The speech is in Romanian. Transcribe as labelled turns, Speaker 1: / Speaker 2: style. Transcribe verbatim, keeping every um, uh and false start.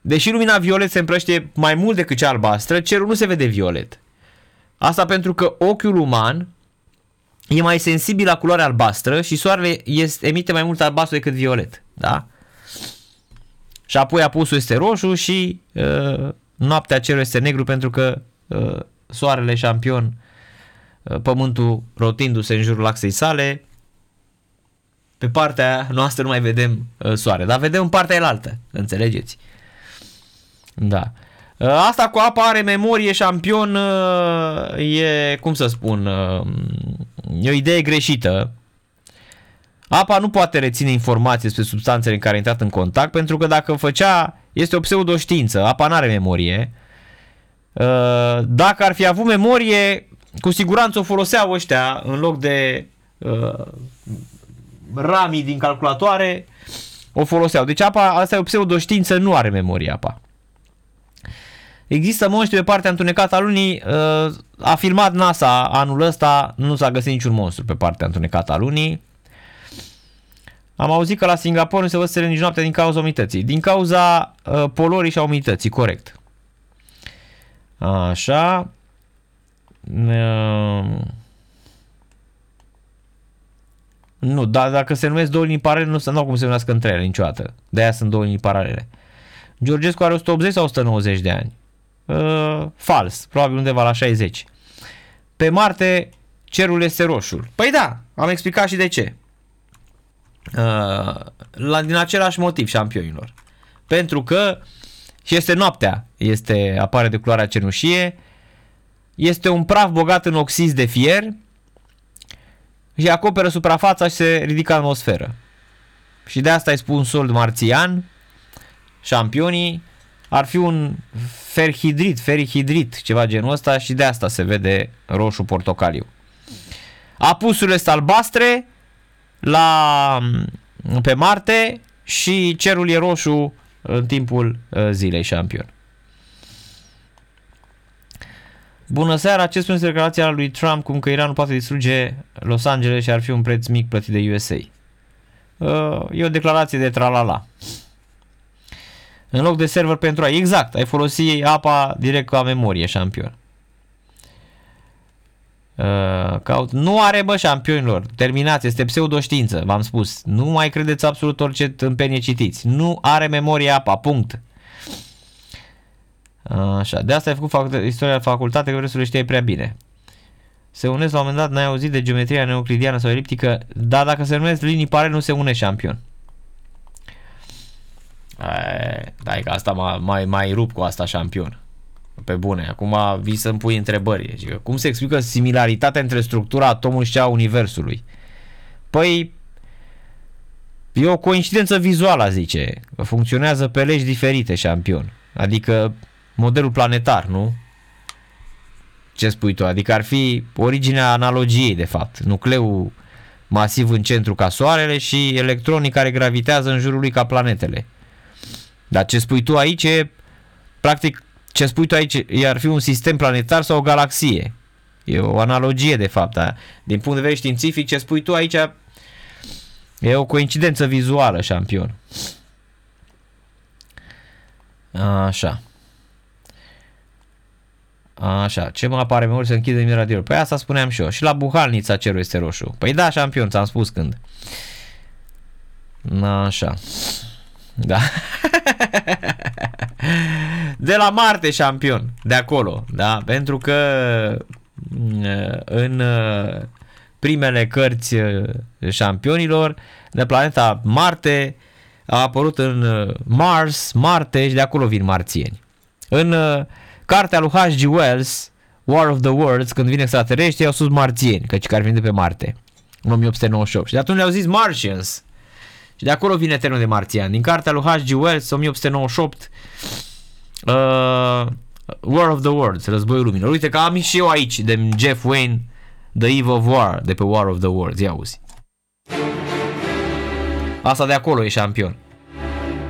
Speaker 1: deși lumina violet se împrăștie mai mult decât cea albastră, cerul nu se vede violet. Asta pentru că ochiul uman e mai sensibil la culoarea albastră și soarele este, emite mai mult albastru decât violet. Da? Și apoi apusul este roșu și uh, noaptea cerul este negru pentru că uh, soarele șampion, uh, pământul rotindu-se în jurul axei sale, pe partea noastră nu mai vedem uh, soare, dar vedem în partea elaltă, înțelegeți? Da. Uh, asta cu apa are memorie șampion uh, e, cum să spun, uh, e o idee greșită. Apa nu poate reține informații despre substanțele în care a intrat în contact, pentru că dacă făcea, este o pseudoștiință, apa nu are memorie. Uh, dacă ar fi avut memorie, cu siguranță o foloseau ăștia în loc de uh, ramii din calculatoare, o foloseau. Deci apa, asta e o pseudoștiință, nu are memorie apa. Există monștri pe partea întunecată a lunii, uh, a filmat NASA anul ăsta, nu s-a găsit niciun monstru pe partea întunecată a lunii. Am auzit că la Singapore nu se văd stele nici noaptea din cauza umității. Din cauza uh, polorii și a umității, corect. Așa. Uh, nu, dar dacă se numesc două linii paralele, nu se nu cum se numească între ele niciodată. De-aia sunt două linii paralele. Georgescu are o sută optzeci sau o sută nouăzeci de ani? Uh, fals, probabil undeva la șaizeci. Pe Marte cerul este roșu. Păi da, am explicat și de ce. Uh, la, din același motiv, șampionilor. Pentru că și este noaptea, este, apare de culoarea cenușie, este un praf bogat în oxizi de fier și acoperă suprafața și se ridică în atmosferă. Și de asta îi spun sol marțian. Șampionii ar fi un ferhidrit, ferihidrit, ceva genul ăsta, și de asta se vede roșu portocaliu. Apusurile sunt albastre la, pe Marte și cerul e roșu în timpul zilei, șampion. Bună seara, ce spuneți declarația lui Trump cum că Iranul poate distruge Los Angeles și ar fi un preț mic plătit de U S A? E o declarație de tralala. În loc de server pentru ai, exact, ai folosi apa direct ca memorie, șampion. Uh, caut. Nu are, bă, șampionilor, terminați, este pseudoștiință, v-am spus. Nu mai credeți absolut orice tâmpenie citiți. Nu are memorie apa, punct. Așa, de asta ai făcut fac- istoria la facultate, că vrei să le știi prea bine. Se unesc la un moment dat, n-ai auzit de geometria neeuclidiană sau eliptică, dar dacă se numesc linii paralele, nu se une, șampion. Da, că asta mai, mai, mai rup cu asta, șampion. Pe bune, acum vii să-mi pui întrebări. Adică, cum se explică similaritatea între structura atomului și cea a universului? Păi, e o coincidență vizuală, zice. Funcționează pe legi diferite, șampion. Adică modelul planetar, nu? Ce spui tu? Adică ar fi originea analogiei, de fapt. Nucleul masiv în centru ca soarele și electronii care gravitează în jurul lui ca planetele. Dar ce spui tu aici e, practic, ce spui tu aici ar fi un sistem planetar sau o galaxie. E o analogie, de fapt. Da? Din punct de vedere științific, ce spui tu aici e o coincidență vizuală, șampion. Așa. Așa. Ce mă apare memorie să închide din radio? Păi asta spuneam și eu. Și la Buhalnița cerul este roșu. Păi da, șampion, ți-am spus când. Așa. Da. De la Marte, șampion, de acolo, da, pentru că în primele cărți șampionilor de planeta Marte a apărut în Mars, Marte, și de acolo vin marțieni. În cartea lui H G Wells, War of the Worlds, când vin extraterestri, au spus marțieni, căci care vin de pe Marte, în o mie opt sute nouăzeci și opt. Și de atunci le-au zis Martians. Și de acolo vine termenul de marțian. Din cartea lui H G Wells, o mie opt sute nouăzeci și opt, uh, War of the Worlds, Războiul Lumilor. Uite că am și eu aici, de Jeff Wayne, The Eve of War, de pe War of the Worlds. Ia auzi. Asta de acolo e, șampion.